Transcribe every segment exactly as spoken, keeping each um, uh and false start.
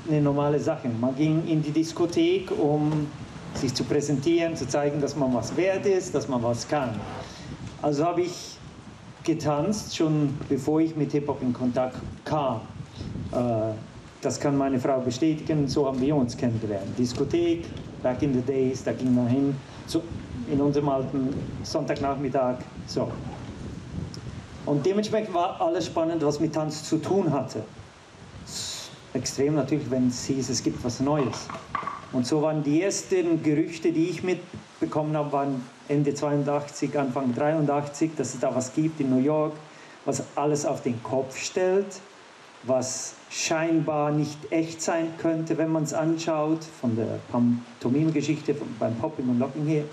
eine normale Sache. Man ging in die Diskothek, um sich zu präsentieren, zu zeigen, dass man was wert ist, dass man was kann. Also habe ich getanzt, schon bevor ich mit Hip-Hop in Kontakt kam. Äh, das kann meine Frau bestätigen, so haben wir uns kennengelernt. Diskothek, back in the days, da ging man hin, so in unserem alten Sonntagnachmittag, so. Und dementsprechend war alles spannend, was mit Tanz zu tun hatte. Extrem natürlich, wenn es hieß, es gibt was Neues. Und so waren die ersten Gerüchte, die ich mitbekommen habe, waren Ende zweiundachtzig, Anfang dreiundachtzig, dass es da was gibt in New York, was alles auf den Kopf stellt, was scheinbar nicht echt sein könnte, wenn man es anschaut, von der Pantomime-Geschichte beim Popping und Locking hier.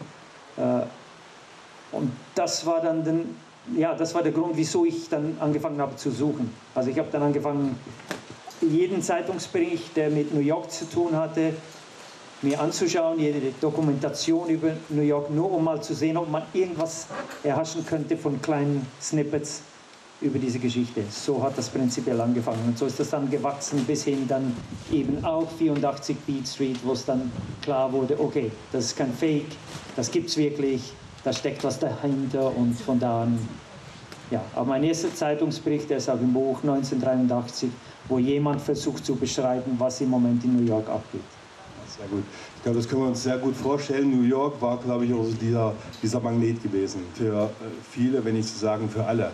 Und das war dann den, ja, das war der Grund, wieso ich dann angefangen habe zu suchen. Also ich habe dann angefangen, jeden Zeitungsbericht, der mit New York zu tun hatte, mir anzuschauen, jede Dokumentation über New York, nur um mal zu sehen, ob man irgendwas erhaschen könnte von kleinen Snippets über diese Geschichte. So hat das prinzipiell angefangen und so ist das dann gewachsen bis hin dann eben auch vierundachtzig Beat Street, wo es dann klar wurde, okay, das ist kein Fake, das gibt es wirklich, da steckt was dahinter und von da an, ja. Aber mein erster Zeitungsbericht, der ist auch im Buch neunzehnhundertdreiundachtzig, wo jemand versucht zu beschreiben, was im Moment in New York abgeht. Sehr gut. Ich glaube, das können wir uns sehr gut vorstellen. New York war, glaube ich, auch so dieser, dieser Magnet gewesen. Für viele, wenn nicht zu sagen, für alle.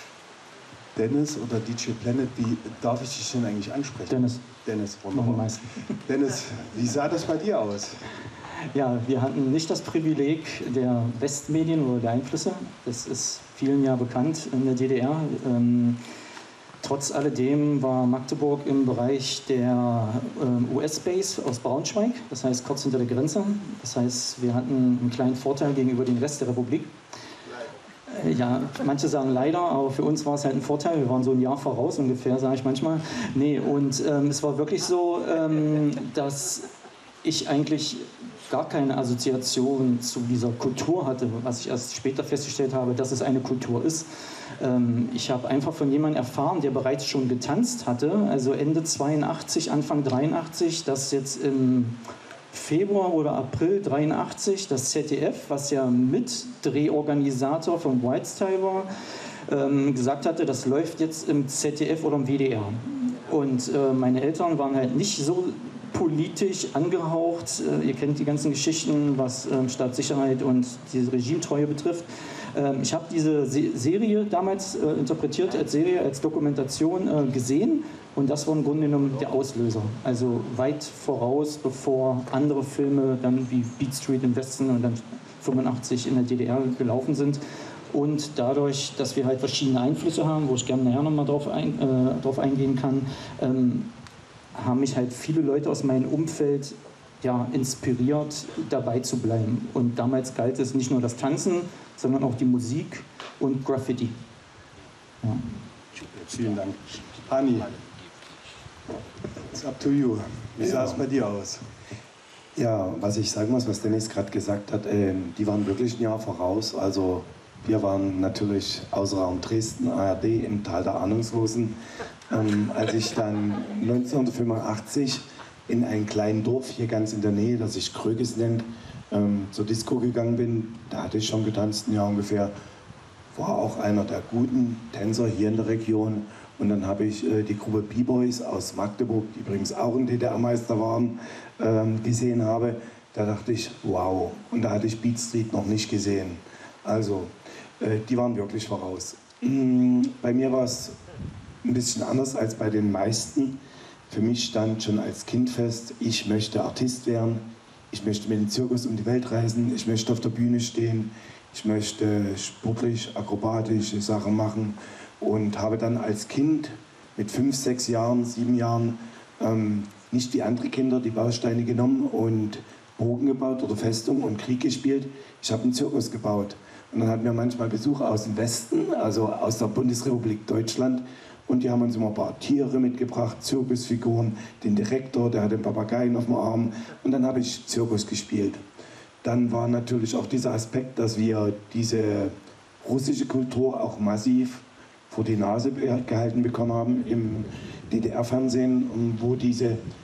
Dennis oder D J Planet, wie darf ich dich denn eigentlich ansprechen? Dennis. Dennis, wunderbar. Dennis, wie sah das bei dir aus? Ja, wir hatten nicht das Privileg der Westmedien oder der Einflüsse. Das ist vielen ja bekannt in der D D R. Ähm, Trotz alledem war Magdeburg im Bereich der ähm, U S-Base aus Braunschweig, das heißt kurz hinter der Grenze. Das heißt, wir hatten einen kleinen Vorteil gegenüber dem Rest der Republik. Äh, ja, manche sagen leider, aber für uns war es halt ein Vorteil. Wir waren so ein Jahr voraus ungefähr, sage ich manchmal. Nee, und ähm, es war wirklich so, ähm, dass ich eigentlich gar keine Assoziation zu dieser Kultur hatte, was ich erst später festgestellt habe, dass es eine Kultur ist. Ähm, ich habe einfach von jemandem erfahren, der bereits schon getanzt hatte, also Ende zweiundachtzig, Anfang dreiundachtzig, dass jetzt im Februar oder April dreiundachtzig das Z D F, was ja Mitdrehorganisator von White Style war, ähm, gesagt hatte, das läuft jetzt im Z D F oder im W D R. Und äh, meine Eltern waren halt nicht so politisch angehaucht. Äh, ihr kennt die ganzen Geschichten, was äh, Staatssicherheit und diese Regimetreue betrifft. Ähm, ich habe diese Se Serie damals äh, interpretiert als Serie, als Dokumentation äh, gesehen und das war im Grunde genommen der Auslöser. Also weit voraus, bevor andere Filme dann wie Beat Street im Westen und dann fünfundachtzig in der D D R gelaufen sind. Und dadurch, dass wir halt verschiedene Einflüsse haben, wo ich gerne nachher nochmal drauf, ein, äh, drauf eingehen kann, ähm, haben mich halt viele Leute aus meinem Umfeld ja, inspiriert, dabei zu bleiben. Und damals galt es nicht nur das Tanzen, sondern auch die Musik und Graffiti. Ja. Vielen Dank. Hani, it's up to you. Wie sah es bei dir aus? Ja, was ich sagen muss, was Dennis gerade gesagt hat, äh, die waren wirklich ein Jahr voraus. Also wir waren natürlich außer Raum Dresden, A R D, im Tal der Ahnungslosen. Ähm, als ich dann neunzehnhundertfünfundachtzig in ein kleines Dorf hier ganz in der Nähe, das sich Kröges nennt, ähm, zur Disco gegangen bin, da hatte ich schon getanzt, ein Jahr ungefähr, war auch einer der guten Tänzer hier in der Region. Und dann habe ich äh, die Gruppe B-Boys aus Magdeburg, die übrigens auch ein D D R-Meister waren, ähm, gesehen habe. Da dachte ich, wow, und da hatte ich Beat Street noch nicht gesehen. Also, äh, die waren wirklich voraus. Mm, bei mir war es ein bisschen anders als bei den meisten. Für mich stand schon als Kind fest, ich möchte Artist werden, ich möchte mit dem Zirkus um die Welt reisen, ich möchte auf der Bühne stehen, ich möchte sportlich, akrobatische Sachen machen und habe dann als Kind mit fünf, sechs Jahren, sieben Jahren ähm, nicht wie andere Kinder die Bausteine genommen und Burgen gebaut oder Festungen und Krieg gespielt. Ich habe einen Zirkus gebaut. Und dann hatten wir manchmal Besucher aus dem Westen, also aus der Bundesrepublik Deutschland. Und die haben uns immer ein paar Tiere mitgebracht, Zirkusfiguren, den Direktor, der hat den Papageien auf dem Arm. Und dann habe ich Zirkus gespielt. Dann war natürlich auch dieser Aspekt, dass wir diese russische Kultur auch massiv vor die Nase gehalten bekommen haben im D D R-Fernsehen, wo diese